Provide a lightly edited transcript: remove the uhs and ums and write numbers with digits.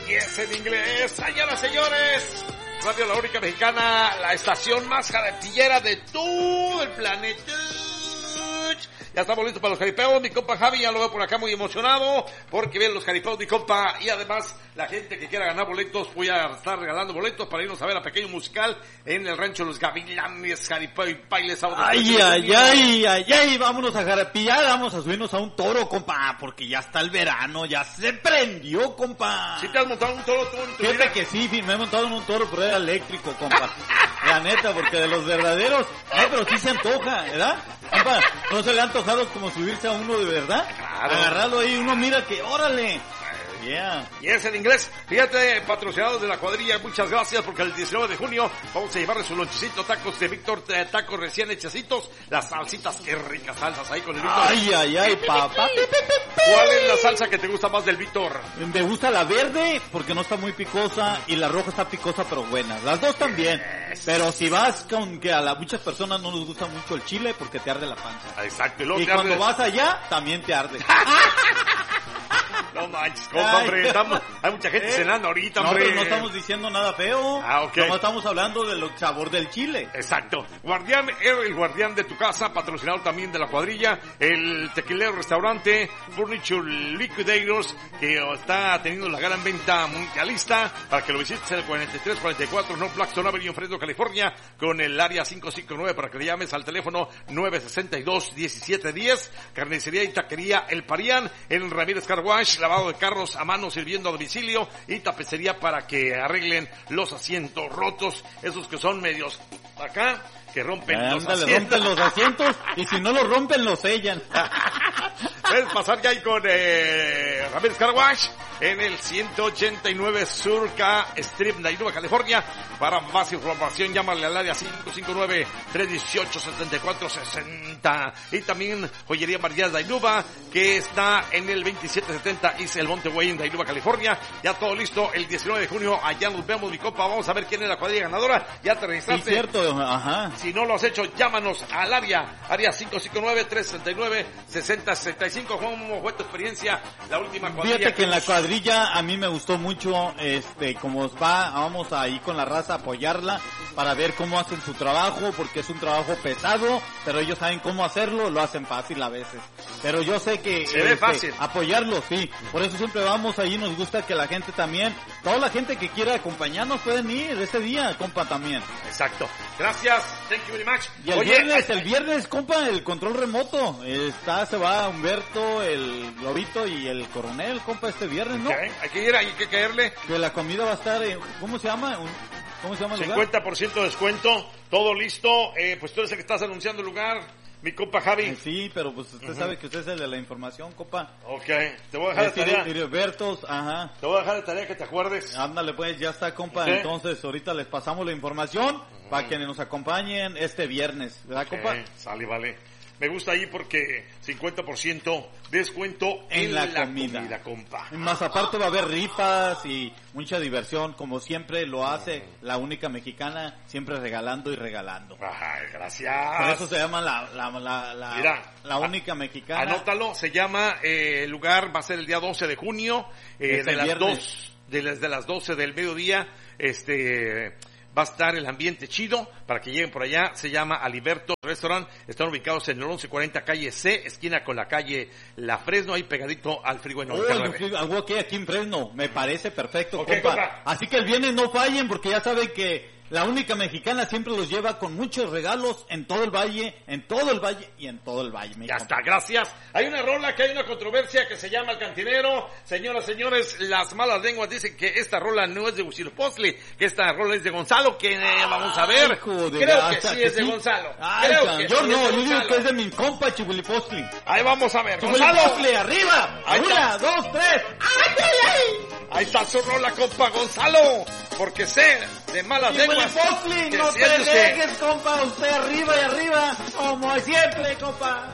Y es en inglés, señoras, señores. Radio La Única Mexicana, la estación más jaripillera de todo el planeta. Ya estamos listos para los jaripeos, mi compa Javi, ya lo veo por acá muy emocionado, porque ven los jaripeos, mi compa, y además la gente que quiera ganar boletos, voy a estar regalando boletos para irnos a ver a Pequeño Musical en el rancho Los Gavilanes, jaripeo y bailes. Ay, vámonos a jaripillar, vamos a subirnos a un toro, compa, porque ya está el verano, ya se prendió, compa. ¿Sí te has montado un toro tú en tu vida? Fíjate que sí, me he montado en un toro, pero era eléctrico, compa. La neta, porque de los verdaderos, pero sí se antoja, ¿verdad? Compa, ¿no se le ha antojado como subirse a uno de verdad? Claro. Agarrarlo ahí, uno mira que, órale. Yeah. Y es en inglés. Fíjate, patrocinados de la cuadrilla, muchas gracias, porque el 19 de junio vamos a llevarle su lonchecito, tacos de Víctor, tacos recién hechecitos, las salsitas, qué ricas salsas ahí con el Víctor. Ay, papá. ¿Cuál es la salsa que te gusta más del Víctor? Me gusta la verde porque no está muy picosa y la roja está picosa pero buena. Las dos también. Pero si vas con que a muchas personas no les gusta mucho el chile porque te arde la panza. Exacto. Y cuando vas allá también te arde. No manches, compa, hombre, hay mucha gente cenando ahorita, hombre. No, pero no estamos diciendo nada feo. Ok. No estamos hablando del sabor del chile. Exacto. Guardián, el guardián de tu casa, patrocinador también de la cuadrilla, el tequilero restaurante, Furniture Liquidators, que está teniendo la gran venta mundialista, para que lo visites en el 4344 North Blackstone Avenue en Fresno, California, con el área 559 para que le llames al teléfono 962-1710, carnicería y taquería El Parián, en Ramírez Car Wash, lavado de carros a mano sirviendo a domicilio y tapicería para que arreglen los asientos rotos, esos que son medios acá, que rompen los asientos. Rompen los asientos y si no los rompen los sellan. Puedes pasar ya ahí con Ramírez Car Wash en el 189 Surca Strip, Nailúa, California. Para más información, llámale al área 559-318-7460. Y también Joyería Marías Nailúa, que está en el 2770 East El Monte Way en Nailúa, California. Ya todo listo, el 19 de junio, allá nos vemos, mi copa. Vamos a ver quién es la cuadrilla ganadora. Ya te registraste. Sí, cierto, ajá. Si no lo has hecho, llámanos al área 559-369-6065. ¿Cómo fue tu experiencia la última cuadrilla? Fíjate que en la cuadrilla a mí me gustó mucho, como vamos ahí con la raza a apoyarla para ver cómo hacen su trabajo, porque es un trabajo pesado, pero ellos saben cómo hacerlo, lo hacen fácil a veces. Pero yo sé que se ve fácil. Apoyarlo, sí. Por eso siempre vamos ahí, nos gusta que la gente también, toda la gente que quiera acompañarnos pueden ir ese día, compa, también. Exacto. Gracias. Thank you very much. Y el viernes, compa, el control remoto. Se va Humberto, el Globito y el Coronel, compa, este viernes, ¿no? Okay. Hay que ir, hay que caerle. Que la comida va a estar, ¿cómo se llama? ¿Cómo se llama el lugar? 50% de descuento, todo listo. Pues tú eres el que estás anunciando el lugar, mi compa Javi. Sí, pero pues usted sabe que usted es el de la información, compa. Ok, te voy a dejar de tarea. Heribertos, ajá. Te voy a dejar de tarea que te acuerdes. Ándale pues, ya está, compa. Okay. Entonces ahorita les pasamos la información para que nos acompañen este viernes, ¿verdad, compa? Sale, vale. Me gusta ahí porque 50% descuento en la comida, compa. Más aparte va a haber rifas y mucha diversión, como siempre lo hace la Única Mexicana, siempre regalando y regalando. Ay, gracias. Por eso se llama Mira, la Única Mexicana. Anótalo, se llama, el lugar va a ser el día 12 de junio, desde las 12 del mediodía, va a estar el ambiente chido para que lleguen por allá. Se llama Aliberto Restaurant. Están ubicados en el 1140 calle C, esquina con la calle La Fresno, ahí pegadito al Freeway 99. Algo aquí en Fresno. Me parece perfecto, Okay, compa. Así que el viernes no fallen porque ya saben que la Única Mexicana siempre los lleva con muchos regalos en todo el valle y en todo el valle. Ya está, gracias. Hay una rola que hay una controversia que se llama El Cantinero. Señoras, señores, las malas lenguas dicen que esta rola no es de Huitzilopochtli, que esta rola es de Gonzalo, que vamos a ver. Creo que sí es de Gonzalo. Yo digo que es de mi compa Chihuilipostli. Ahí vamos a ver. Chihuilipostli, arriba. Una, dos, tres. Ahí está su rola, compa Gonzalo. Porque sé de malas lenguas. Chihuilipostli, no te dejes, compa. Usted arriba y arriba, como siempre, compa.